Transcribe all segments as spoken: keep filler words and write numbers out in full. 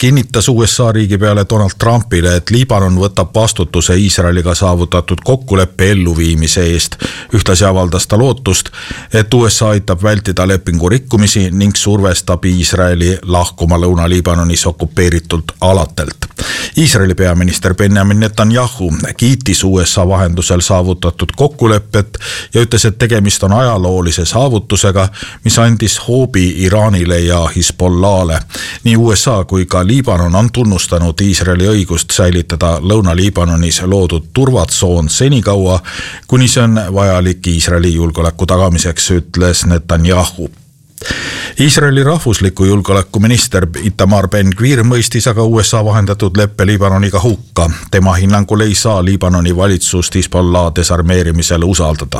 kinnitas U S A riigipeale Donald Trumpile, et Liibanon võtab vastutuse Iisraeliga saavutatud kokkuleppe elluviimise eest. Ühtlasi avaldas ta lootust, et U S A aitab vältida lepingu rikkumisi ning survestab Iisraeli lahkuma Lõuna-Liibanonis okupeeritult alatelt. Iisraeli peaminister Benjamin Netanyahu kiitis U S A vahendusel saavutatud kokkuleppet ja ütles, et tegemist on ajaloolise saavutusega, mis andis hoobi Iraanile ja Hezbollah'le. Nii U S A kui ka Liibanon on tunnustanud Iisraeli õigust säilitada Lõuna-Liibanonis loodud turvatsoon senikaua, kuni see on vajalik Iisraeli julgeoleku tagamiseks, ütles Netanyahu. Iisraeli rahvusliku julgeolekuminister Itamar Ben-Gvir mõistis aga U S A vahendatud leppe Liibanoniga hukka. Tema hinnangul ei saa Liibanoni valitsust Hezbollah desarmeerimisele usaldada.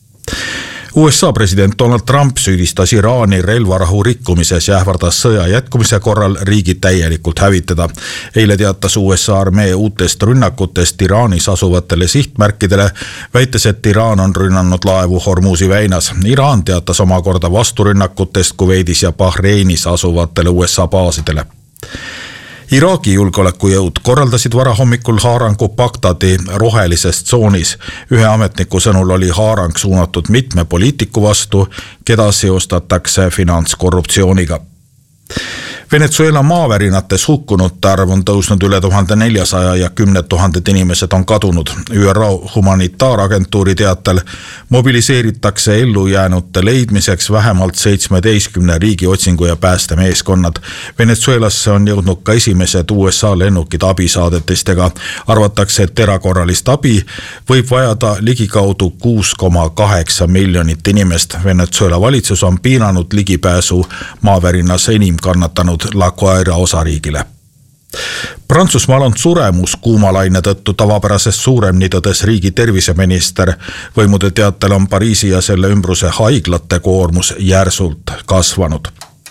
U S A president Donald Trump süüdistas Iraani relvarahu rikkumises ja ähvardas sõja jätkumise korral riigi täielikult hävitada. Eile teatas U S A armee uutest rünnakutest Iraanis asuvatele sihtmärkidele, väites, et Iraan on rünnanud laevu Hormuzi väinas. Iraan teatas omakorda vasturünnakutest Kuveidis ja Bahreinis asuvatele U S A baasidele. Iraagi julgeolekujõud korraldasid varahommikul haarangu Bagdadi rohelises tsoonis. Ühe ametniku sõnul oli haarang suunatud mitme poliitiku vastu, keda seostatakse finantskorruptsiooniga. Venezuela maavärinates hukkunute arv on tõusnud üle tuhande neljasaja ja kümned tuhanded inimesed on kadunud. Ü R O humanitaaragentuuri teatel mobiliseeritakse ellujäänute leidmiseks vähemalt seitsmeteistkümne riigi otsingu- ja päästemeeskonnad. Venezuelasse on jõudnud ka esimesed U S A lennukid abisaadetistega. Arvatakse, et erakorralist abi võib vajada ligikaudu kuus koma kaheksa miljonit inimest. Venezuela valitsus on piiranud ligipääsu maavärinas enim kannatanud La Guaira osariigile. Prantsusmaal on suremus kuumalaine tõttu tavapärasest suurem, nii tõdes riigi terviseminister. Võimude teatel on Pariisi ja selle ümbruse haiglate koormus järsult kasvanud.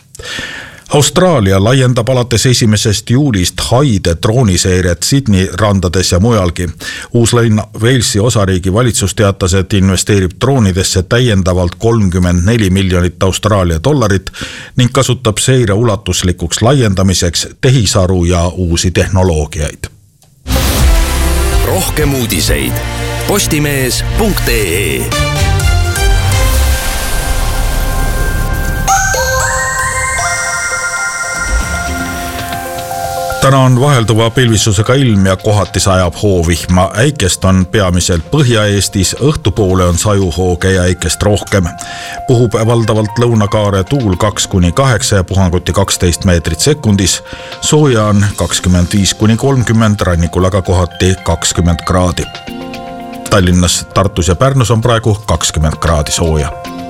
Austraalia laiendab alates esimesest juulist haide drooniseiret Sydney randades ja mujalgi. Uus-Lõuna Walesi osariigi valitsus teatas, et investeerib droonidesse täiendavalt kolmkümmend neli miljonit Austraalia dollarit ning kasutab seire ulatuslikuks laiendamiseks tehisaru ja uusi tehnoloogiaid. Rohkem uudiseid postimees punkt ee. Täna on vahelduva pilvisusega ilm ja kohati sajab hoovihma. Äikest on peamiselt Põhja-Eestis, õhtupoole on sajuhooge ja äikest rohkem. Puhub valdavalt lõunakaare tuul kaks kuni kaheksa ja puhanguti kaksteist meetrit sekundis. Sooja on kakskümmend viis kuni kolmkümmend, rannikul aga kohati kakskümmend kraadi. Tallinnas, Tartus ja Pärnus on praegu kakskümmend kraadi sooja.